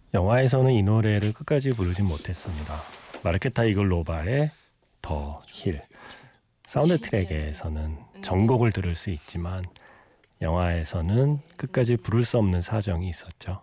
영화에서는 이 노래를 끝까지 부르진 못했습니다. 마르케타 이글로바의 더 힐. 사운드 트랙에서는 전곡을 들을 수 있지만 영화에서는 끝까지 부를 수 없는 사정이 있었죠.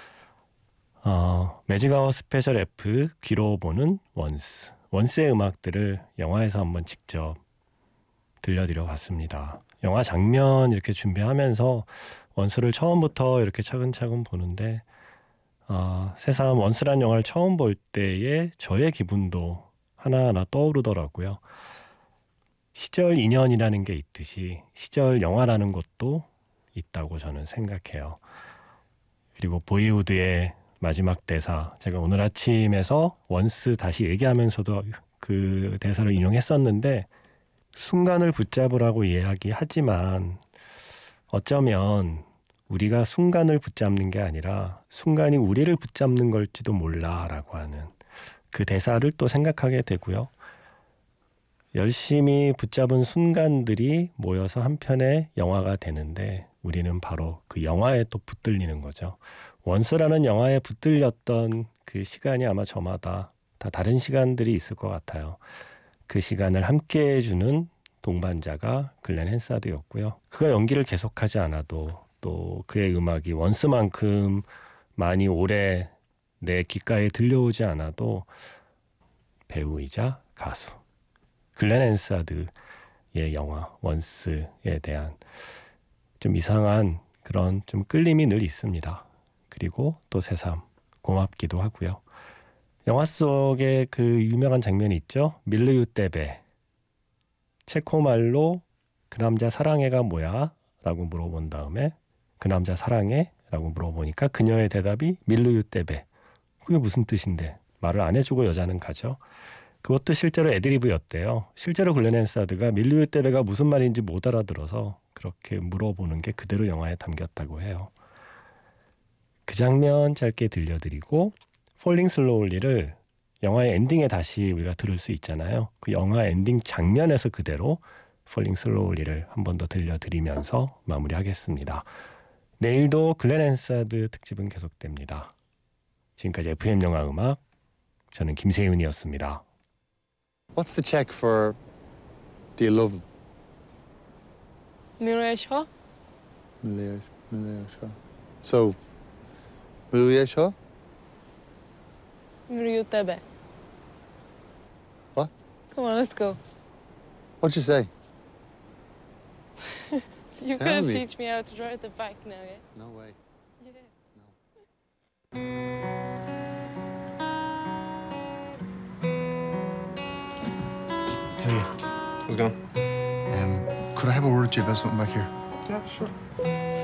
매직아워 스페셜 F 귀로 보는 원스. 원스의 음악들을 영화에서 한번 직접 들려드려 봤습니다. 영화 장면 이렇게 준비하면서 원스를 처음부터 이렇게 차근차근 보는데 새삼 원스란 영화를 처음 볼 때의 저의 기분도 하나하나 떠오르더라고요. 시절 인연이라는 게 있듯이 시절 영화라는 것도 있다고 저는 생각해요. 그리고 보이우드의 마지막 대사, 제가 오늘 아침에서 원스 다시 얘기하면서도 그 대사를 인용했었는데, 순간을 붙잡으라고 이야기하지만 어쩌면 우리가 순간을 붙잡는 게 아니라 순간이 우리를 붙잡는 걸지도 몰라라고 하는 그 대사를 또 생각하게 되고요. 열심히 붙잡은 순간들이 모여서 한 편의 영화가 되는데 우리는 바로 그 영화에 또 붙들리는 거죠. 원스라는 영화에 붙들렸던 그 시간이 아마 저마다 다 다른 시간들이 있을 것 같아요. 그 시간을 함께 해주는 동반자가 글렌 헨사드였고요. 그가 연기를 계속하지 않아도 또 그의 음악이 원스만큼 많이 오래 내 귓가에 들려오지 않아도 배우이자 가수 글렌 헨사드의 영화 원스에 대한 좀 이상한 그런 좀 끌림이 늘 있습니다. 그리고 또 새삼 고맙기도 하고요. 영화 속에 그 유명한 장면이 있죠. 밀르유 떼베. 체코 말로 그 남자 사랑해가 뭐야? 라고 물어본 다음에 그 남자 사랑해? 라고 물어보니까 그녀의 대답이 밀르유 떼베. 그게 무슨 뜻인데? 말을 안 해주고 여자는 가죠. 그것도 실제로 애드리브였대요. 실제로 글렌 헨사드가 밀르유 떼베가 무슨 말인지 못 알아들어서 그렇게 물어보는 게 그대로 영화에 담겼다고 해요. 그 장면 짧게 들려드리고 폴링 슬로울리를 영화의 엔딩에 다시 우리가 들을 수 있잖아요. 그 영화 엔딩 장면에서 그대로 폴링 슬로울리를 한 번 더 들려드리면서 마무리하겠습니다. 내일도 글렌 헨사드 특집은 계속됩니다. 지금까지 FM 영화 음악, 저는 김세윤이었습니다. What's the check for Do You Love Him? 미로의 셔? 밀리오 셔. So, 밀리오 셔? 미로유 떼베. What? Come on, let's go. What'd you say? You Tell couldn't me. teach me how to drive the bike now, yeah? No way. Hey, how's it going? Could I have a word with you about something back here? Yeah, sure.